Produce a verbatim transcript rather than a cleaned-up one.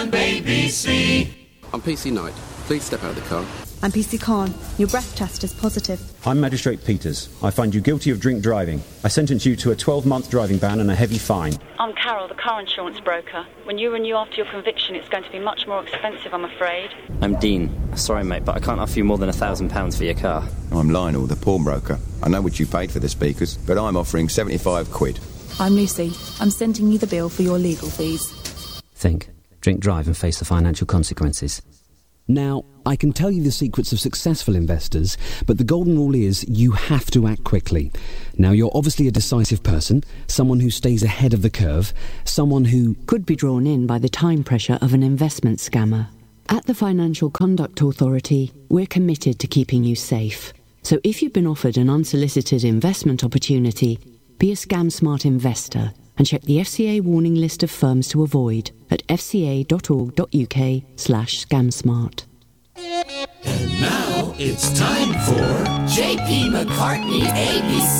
A B C. I'm P C Knight. Please step out of the car. I'm P C Khan. Your breath test is positive. I'm Magistrate Peters. I find you guilty of drink driving. I sentence you to a twelve-month driving ban and a heavy fine. I'm Carol, the car insurance broker. When you renew after your conviction, it's going to be much more expensive, I'm afraid. I'm Dean. Sorry, mate, but I can't offer you more than a thousand pounds for your car. I'm Lionel, the pawnbroker. I know what you paid for the speakers, but I'm offering seventy-five quid. I'm Lucy. I'm sending you the bill for your legal fees. Think. Drink drive and face the financial consequences. Now, I can tell you the secrets of successful investors, but the golden rule is you have to act quickly. Now, you're obviously a decisive person, someone who stays ahead of the curve, someone who could be drawn in by the time pressure of an investment scammer. At the Financial Conduct Authority, we're committed to keeping you safe. So if you've been offered an unsolicited investment opportunity, be a scam-smart investor and check the F C A warning list of firms to avoid at fca.org.uk slash scamsmart. And now it's time for J P McCartney A B C.